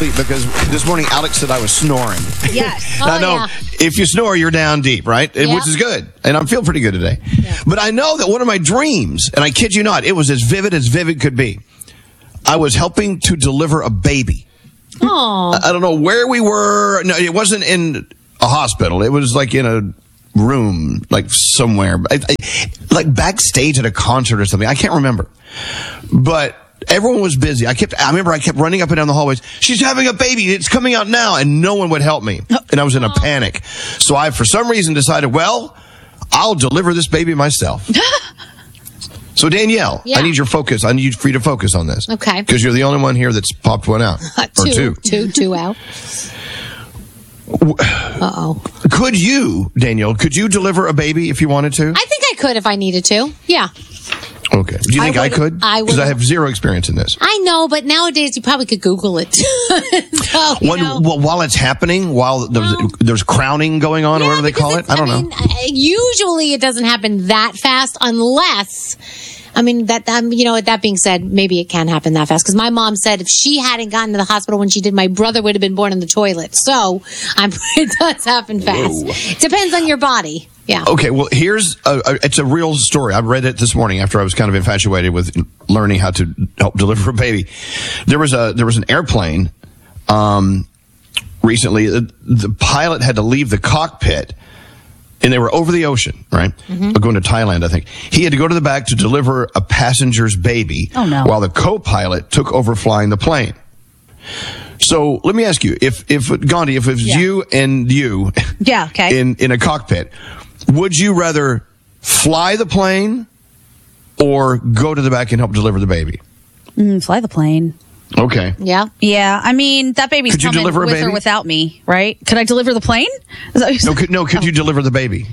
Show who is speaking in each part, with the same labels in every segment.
Speaker 1: Because this morning Alex said I was snoring.
Speaker 2: Yes.
Speaker 1: I know if you snore, you're down deep, right? Which is good. And I'm feeling pretty good today. Yeah. But I know that one of my dreams, and I kid you not, it was as vivid could be. I was helping to deliver a baby.
Speaker 2: Oh.
Speaker 1: I don't know where we were. No, it wasn't in a hospital. It was like in a room, like somewhere, like backstage at a concert or something. I can't remember. But everyone was busy. I remember I kept running up and down the hallways. She's having a baby. It's coming out now. And no one would help me. And I was in a panic. So I, for some reason, decided, well, I'll deliver this baby myself. So Danielle, I need your focus. I need you free to focus on this.
Speaker 2: Okay.
Speaker 1: Because you're the only one here that's popped one out. Or two.
Speaker 2: Two out. Uh-oh.
Speaker 1: Could you, Danielle, deliver a baby if you wanted to?
Speaker 2: I think I could if I needed to. Yeah.
Speaker 1: Okay. Do you think I could? Because I have zero experience in this.
Speaker 2: I know, but nowadays you probably could Google it.
Speaker 1: While it's happening, while there's crowning going on, or whatever they call it? I don't know.
Speaker 2: Usually it doesn't happen that fast unless... that being said, maybe it can happen that fast. Because my mom said if she hadn't gotten to the hospital when she did, my brother would have been born in the toilet. So it does happen fast. Whoa. Depends on your body. Yeah. Okay. Well,
Speaker 1: it's a real story. I read it this morning after I was kind of infatuated with learning how to help deliver a baby. There was an airplane, recently. The pilot had to leave the cockpit. And they were over the ocean, right? Mm-hmm. Going to Thailand, I think. He had to go to the back to deliver a passenger's baby.
Speaker 2: Oh, no.
Speaker 1: While the co-pilot took over flying the plane. So let me ask you, if Gandhi, if it was you and you in a cockpit, would you rather fly the plane or go to the back and help deliver the baby?
Speaker 3: Fly the plane.
Speaker 1: Okay.
Speaker 3: Yeah. Yeah. I mean, that baby's coming with or without me, right? Could I deliver the plane?
Speaker 1: Could you deliver the baby?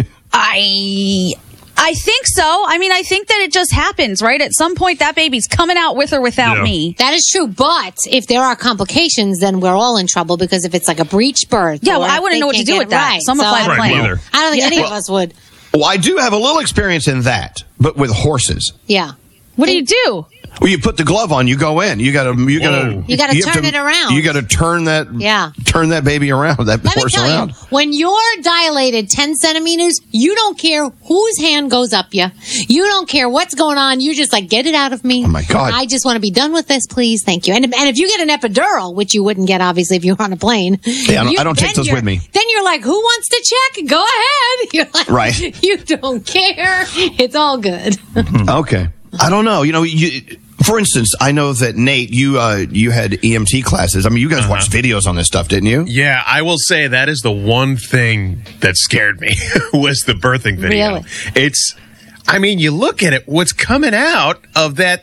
Speaker 3: I think so. I mean, I think that it just happens, right? At some point, that baby's coming out with or without me.
Speaker 2: That is true. But if there are complications, then we're all in trouble because if it's like a breech birth.
Speaker 3: Yeah, well, I wouldn't know what to do with that. So I'm going to fly the plane.
Speaker 2: I don't think any of us would.
Speaker 1: Well, I do have a little experience in that, but with horses.
Speaker 2: Yeah.
Speaker 3: What do you do?
Speaker 1: Well, you put the glove on, you go in. You gotta turn
Speaker 2: it around.
Speaker 1: You gotta turn that baby around, that horse around.
Speaker 2: When you're dilated 10 centimeters, you don't care whose hand goes up you. You don't care what's going on. You just like, get it out of me.
Speaker 1: Oh my God.
Speaker 2: I just want to be done with this, please. Thank you. And if you get an epidural, which you wouldn't get obviously if you were on a plane.
Speaker 1: Yeah, I don't take those with me.
Speaker 2: Then you're like, who wants to check? Go ahead. You're like,
Speaker 1: right.
Speaker 2: You don't care. It's all good.
Speaker 1: Okay. I don't know. For instance, I know that Nate, you had EMT classes. I mean, you guys watched videos on this stuff, didn't you?
Speaker 4: Yeah, I will say that is the one thing that scared me was the birthing video.
Speaker 2: Really?
Speaker 4: You look at it, what's coming out of that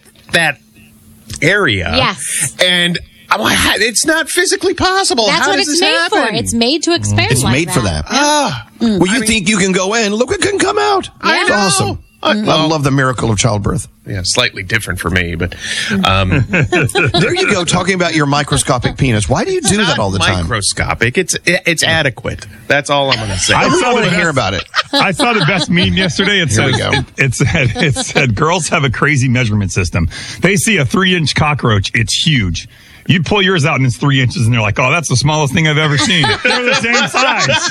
Speaker 4: area.
Speaker 2: Yes.
Speaker 4: And I'm like, it's not physically possible.
Speaker 2: That's what it's made for. It's made to expand
Speaker 1: It's made for that.
Speaker 2: Yeah.
Speaker 1: Well, you think you can go in, look what can come out.
Speaker 2: Yeah.
Speaker 1: It's awesome. I love the miracle of childbirth.
Speaker 4: Yeah, slightly different for me, but
Speaker 1: there you go, talking about your microscopic penis. Why do you do that all the time?
Speaker 4: Microscopic. It's adequate. That's all I'm going to say.
Speaker 1: I want to hear about it.
Speaker 5: I saw the best meme yesterday. It said girls have a crazy measurement system. They see a 3-inch cockroach. It's huge. You pull yours out and it's 3 inches, and they're like, "Oh, that's the smallest thing I've ever seen." They're the same size.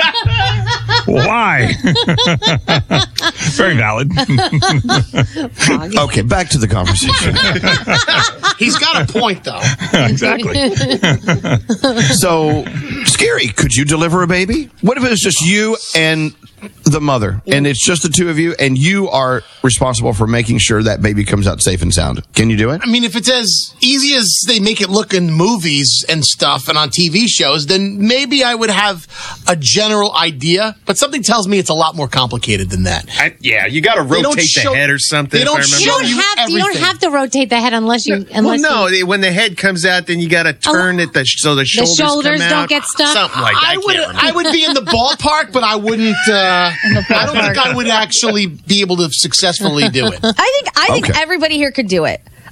Speaker 5: Why? Very valid.
Speaker 1: Okay, back to the conversation.
Speaker 6: He's got a point, though.
Speaker 5: Exactly.
Speaker 1: So, Scary, could you deliver a baby? What if it was just you and the mother, and it's just the two of you, and you are responsible for making sure that baby comes out safe and sound? Can you do it?
Speaker 6: I mean, if it's as easy as they make it look in movies and stuff and on TV shows, then maybe I would have a general idea, but something tells me it's a lot more complicated than that.
Speaker 4: You got to rotate the head or something.
Speaker 6: They don't show you everything.
Speaker 2: You don't have to rotate the head unless you...
Speaker 4: when the head comes out, then you got to turn it so the shoulders come out.
Speaker 2: Don't get stuck.
Speaker 4: Something like that.
Speaker 6: I would be in the ballpark, but I wouldn't... I don't think I would actually be able to successfully do it.
Speaker 3: I think everybody here could do it.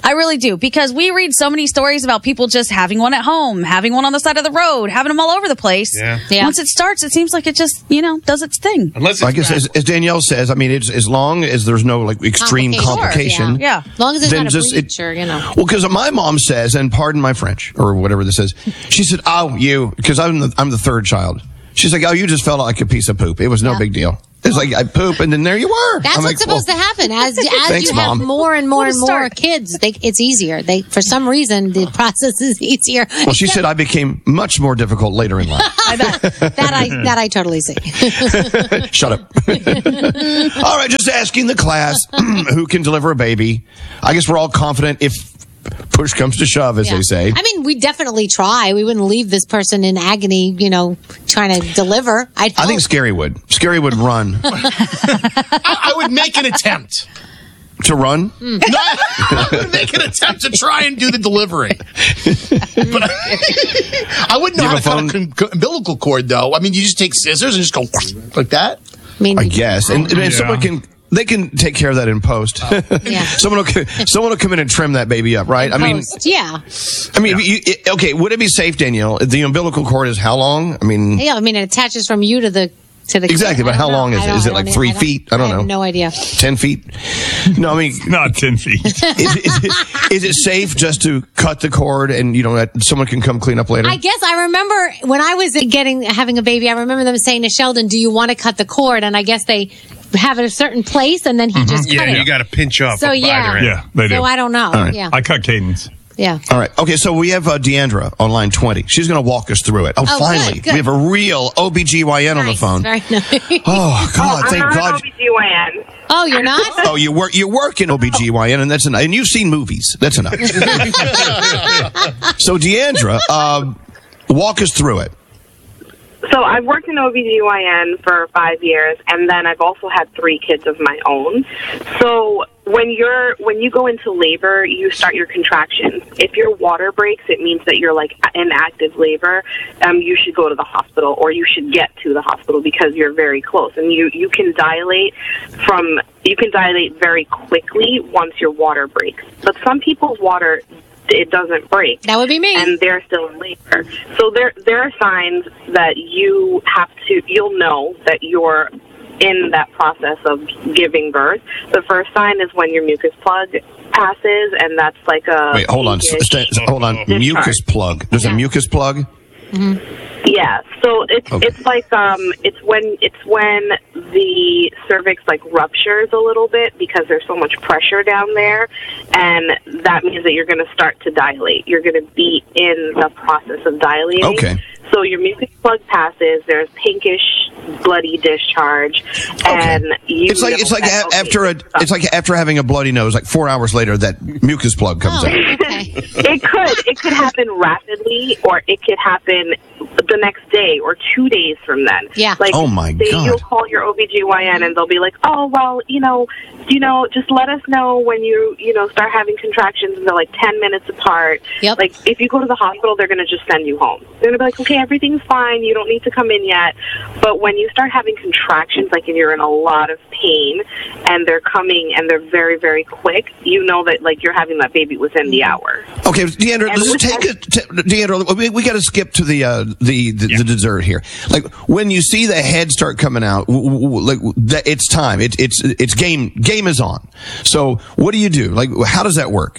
Speaker 3: I really do, because we read so many stories about people just having one at home, having one on the side of the road, having them all over the place.
Speaker 4: Yeah.
Speaker 3: Once it starts, it seems like it just, does its thing.
Speaker 4: Unless it's
Speaker 1: I guess as Danielle says, I mean, it's as long as there's no like extreme complication.
Speaker 3: Yeah.
Speaker 2: As long as it's
Speaker 1: then
Speaker 2: not
Speaker 1: just
Speaker 2: a breach or,
Speaker 1: Well, because my mom says, and pardon my French or whatever this is, she said, "Oh, because I'm the third child." She's like, "Oh, you just felt like a piece of poop. It was no big deal." It's like I poop, and then there you were.
Speaker 2: That's what's supposed to happen. As
Speaker 1: Thanks,
Speaker 2: you have
Speaker 1: Mom.
Speaker 2: more and more and more kids, it's easier. For some reason, the process is easier.
Speaker 1: Well, she said I became much more difficult later in life.
Speaker 2: I bet that I totally see.
Speaker 1: Shut up. All right, just asking the class who can deliver a baby. I guess we're all confident if push comes to shove, as they say.
Speaker 2: I mean, we definitely try. We wouldn't leave this person in agony, trying to deliver. I
Speaker 1: think Scary would. Scary would run.
Speaker 6: I would make an attempt.
Speaker 1: To run?
Speaker 6: No, I would make an attempt to try and do the delivery. But I wouldn't know how to cut a umbilical cord, though. I mean, you just take scissors and just go like that?
Speaker 1: I guess. And someone they can take care of that in post. Someone will come in and trim that baby up, right? Okay, would it be safe, Danielle? The umbilical cord is how long? I mean,
Speaker 2: it attaches from you to the
Speaker 1: exactly,
Speaker 2: kid.
Speaker 1: but how long is it? Is it like 3 feet? I don't know.
Speaker 2: I have no idea.
Speaker 1: 10 feet? No, I mean,
Speaker 5: not 10 feet.
Speaker 1: Is it safe just to cut the cord and someone can come clean up later?
Speaker 2: I guess I remember when I was having a baby. I remember them saying to Sheldon, "Do you want to cut the cord?" And I guess they have it a certain place, and then he just cut it.
Speaker 4: You got to pinch up.
Speaker 2: So
Speaker 5: Yeah, they do.
Speaker 2: So I don't know.
Speaker 1: Right.
Speaker 2: Yeah,
Speaker 5: I cut Cadence.
Speaker 2: Yeah.
Speaker 1: All right. Okay, so we have Deandra on line 20. She's going to walk us through it. Oh, finally.
Speaker 2: Good.
Speaker 1: We have a real OBGYN on the phone.
Speaker 2: Very nice.
Speaker 1: Oh, God, thank God.
Speaker 7: OBGYN.
Speaker 2: Oh, you're not?
Speaker 1: Oh, you work in OBGYN, and that's enough. And you've seen movies. That's enough. So, Deandra, walk us through it.
Speaker 7: So I've worked in OBGYN for 5 years, and then I've also had 3 kids of my own. So when you go into labor, you start your contractions. If your water breaks, it means that you're like in active labor. You should go to the hospital, or you should get to the hospital because you're very close, and you can dilate very quickly once your water breaks. But some people's water, it doesn't break.
Speaker 2: That would be me.
Speaker 7: And they're still in labor. So there are signs that you'll know that you're in that process of giving birth. The first sign is when your mucus plug passes, and that's like a...
Speaker 1: Wait, hold on. Hold on.
Speaker 7: Discharge.
Speaker 1: Mucus plug. There's a mucus plug?
Speaker 2: Mm-hmm.
Speaker 7: Yeah, so it's like it's when the cervix like ruptures a little bit because there's so much pressure down there, and that means that you're going to start to dilate. You're going to be in the process of dilating.
Speaker 1: Okay.
Speaker 7: So your mucus plug passes. There's pinkish, bloody discharge, and
Speaker 1: It's like after having a bloody nose, like 4 hours later, that mucus plug comes out.
Speaker 2: Okay.
Speaker 7: It could happen rapidly, or it could happen the next day or 2 days from then.
Speaker 2: Yeah.
Speaker 7: Like,
Speaker 1: oh my God.
Speaker 7: You'll call your OBGYN and they'll be like, "Oh, well, just let us know when you start having contractions," and they're like 10 minutes apart.
Speaker 2: Yep.
Speaker 7: Like, if you go to the hospital, they're going to just send you home. They're going to be like, "Okay, everything's fine. You don't need to come in yet." But when you start having contractions, like if you're in a lot of pain and they're coming and they're very, very quick, you know that like you're having that baby within the hour.
Speaker 1: Okay, Deandra, let's take it. Deandra, we got to skip to the dessert here. Like when you see the head start coming out, it's time. It's game is on. So what do you do? Like, how does that work?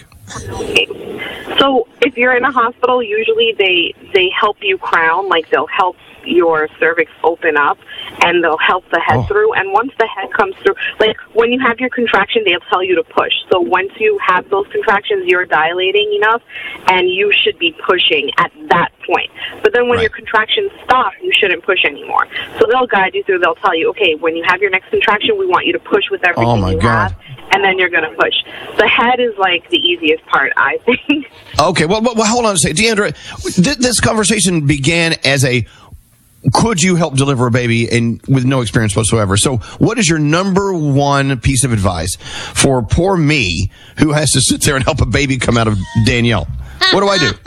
Speaker 7: So if you're in a hospital, usually they help you crown, like they'll help your cervix open up and they'll help the head through. And once the head comes through, like when you have your contraction, they'll tell you to push. So once you have those contractions, you're dilating enough and you should be pushing at that point. But then when your contractions stop, you shouldn't push anymore. So they'll guide you through. They'll tell you, okay, when you have your next contraction, we want you to push with everything you have. And then you're going to push. The head is like the easiest part, I think.
Speaker 1: Okay, well hold on a second. Deandra, this conversation began as could you help deliver a baby and with no experience whatsoever? So what is your number one piece of advice for poor me who has to sit there and help a baby come out of Danielle? What do I do?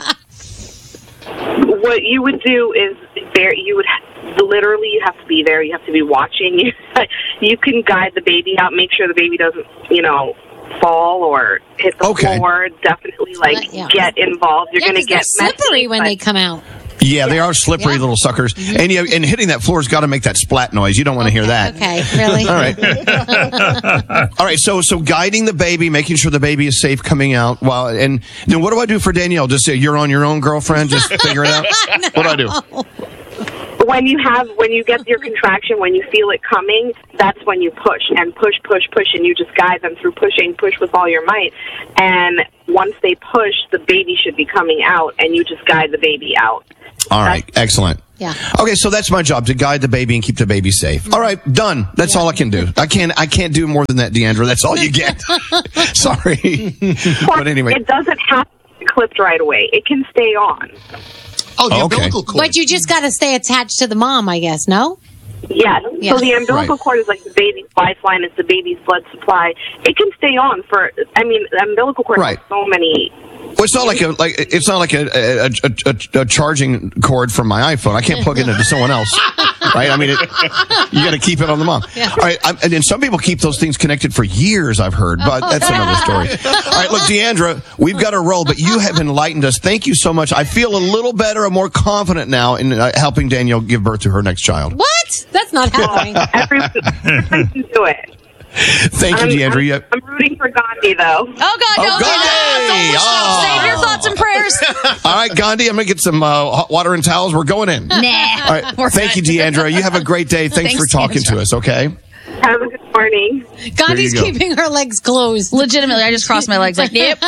Speaker 7: What you would do is you have to be there. You have to be watching. You can guide the baby out, make sure the baby doesn't, fall or hit the floor, definitely get involved. You're going to get
Speaker 2: slippery when they come out.
Speaker 1: Yeah, they are slippery little suckers. And and hitting that floor's got to make that splat noise. You don't want to hear that.
Speaker 2: Okay, really?
Speaker 1: All right. All right, so guiding the baby, making sure the baby is safe coming out. And then what do I do for Danielle? Just say, you're on your own, girlfriend? Just figure it out? No. What do I do?
Speaker 7: When you get your contraction, when you feel it coming, that's when you push, and you just guide them through push with all your might. And once they push, the baby should be coming out, and you just guide the baby out.
Speaker 1: All right, excellent.
Speaker 2: Yeah.
Speaker 1: Okay, so that's my job, to guide the baby and keep the baby safe. All right, done. That's all I can do. I can't do more than that, Deandra. That's all you get. Sorry. But anyway.
Speaker 7: It doesn't have to be clipped right away. It can stay on.
Speaker 6: Oh, the umbilical cord.
Speaker 2: But you just got to stay attached to the mom, I guess, no?
Speaker 7: Yes. So the umbilical cord is like the baby's lifeline. It's the baby's blood supply. It can stay on the umbilical cord has so many.
Speaker 1: Well, it's not like a charging cord from my iPhone. I can't plug it into someone else, right? I mean, you got to keep it on the mom. Yeah. All right, and then some people keep those things connected for years, I've heard, but that's another story. All right, look, Deandra, we've got to roll, but you have enlightened us. Thank you so much. I feel a little better and more confident now in helping Danielle give birth to her next child.
Speaker 2: What? That's not happening.
Speaker 7: Everyone can do it.
Speaker 1: Thank you, Deandra.
Speaker 7: I'm rooting for Gandhi, though.
Speaker 3: Oh, God, don't do that. Save your thoughts and prayers.
Speaker 1: All right, Gandhi, I'm going to get some hot water and towels. We're going in.
Speaker 3: Nah.
Speaker 1: All right. Thank you, Deandra. You have a great day. Thanks for talking to us, okay?
Speaker 7: Have a good morning.
Speaker 2: Gandhi's keeping her legs closed.
Speaker 3: Legitimately, I just crossed my legs like, yep.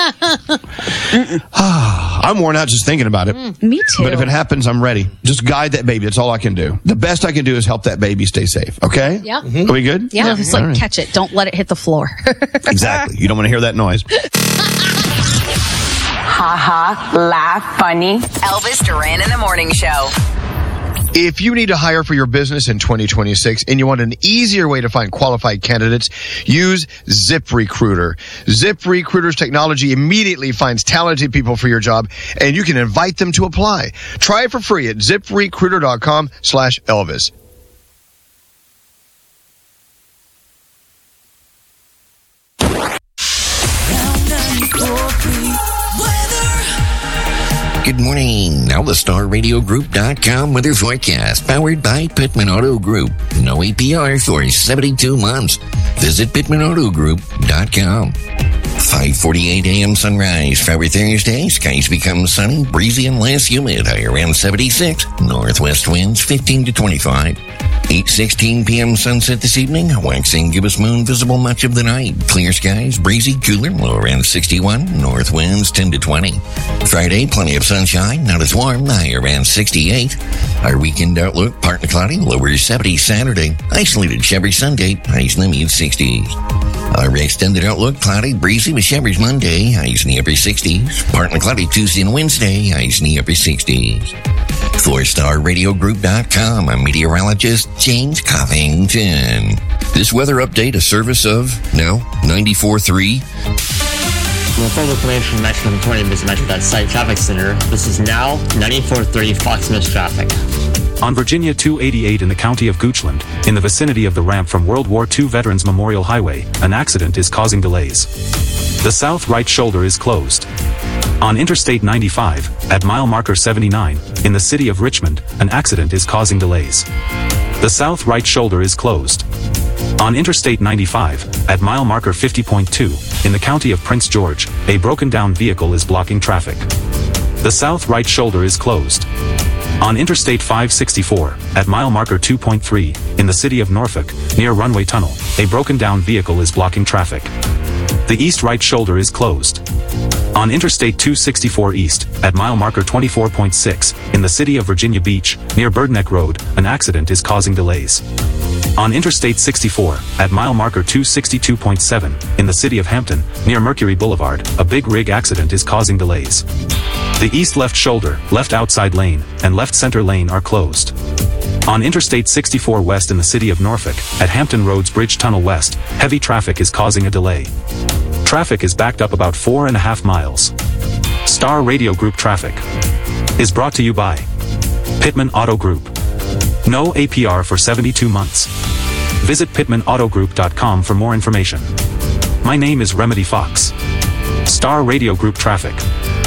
Speaker 1: I'm worn out just thinking about it.
Speaker 3: Me too.
Speaker 1: But if it happens, I'm ready. Just guide that baby. That's all I can do. The best I can do is help that baby stay safe. Okay?
Speaker 2: Yeah.
Speaker 1: Are we good?
Speaker 2: Yeah.
Speaker 3: It's like, catch it. Don't let it hit the floor.
Speaker 1: Exactly. You don't want to hear that noise.
Speaker 8: Ha ha, laugh, funny.
Speaker 9: Elvis Duran in the Morning Show.
Speaker 1: If you need to hire for your business in 2026 and you want an easier way to find qualified candidates, use ZipRecruiter. ZipRecruiter's technology immediately finds talented people for your job, and you can invite them to apply. Try it for free at ZipRecruiter.com/Elvis.
Speaker 10: Good morning. Now the StarRadioGroup.com weather forecast, powered by Pittman Auto Group. No APR for 72 months. Visit PittmanAutoGroup.com. 5:48 a.m. sunrise. Friday, Thursday. Skies become sunny, breezy, and less humid. High around 76. Northwest winds 15 to 25. 8:16 p.m. sunset this evening. Waxing gibbous moon visible much of the night. Clear skies, breezy, cooler, low around 61. North winds 10 to 20. Friday, plenty of sunshine, not as warm, high around 68. Our weekend outlook, partly cloudy, lower 70 Saturday. Isolated showery Sunday, highs in the mid-60s. Our extended outlook, cloudy, breezy with showers Monday, highs in the upper 60s. Partly cloudy Tuesday and Wednesday, highs in the upper 60s. 4StarRadioGroup.com, I'm meteorologist James Covington. This weather update, a service of, now, 94.3.
Speaker 11: From full information from Metro 20 Metro Site Traffic Center, this is now 94.3 Fox News traffic.
Speaker 12: On Virginia 288 in the county of Goochland, in the vicinity of the ramp from World War II Veterans Memorial Highway, an accident is causing delays. The south right shoulder is closed. On Interstate 95, at mile marker 79, in the city of Richmond, an accident is causing delays. The south right shoulder is closed. On Interstate 95, at mile marker 50.2, in the county of Prince George, a broken down vehicle is blocking traffic. The south right shoulder is closed. On Interstate 564, at mile marker 2.3, in the city of Norfolk, near Runway Tunnel, a broken down vehicle is blocking traffic. The east right shoulder is closed. On Interstate 264 East, at mile marker 24.6, in the city of Virginia Beach, near Birdneck Road, an accident is causing delays. On Interstate 64, at mile marker 262.7, in the city of Hampton, near Mercury Boulevard, a big rig accident is causing delays. The east left shoulder, left outside lane, and left center lane are closed. On Interstate 64 West in the city of Norfolk, at Hampton Roads Bridge Tunnel West, heavy traffic is causing a delay. Traffic is backed up about 4.5 miles. Star Radio Group traffic is brought to you by Pittman Auto Group. No APR for 72 months. Visit PittmanAutoGroup.com for more information. My name is Remedy Fox. Star Radio Group Traffic.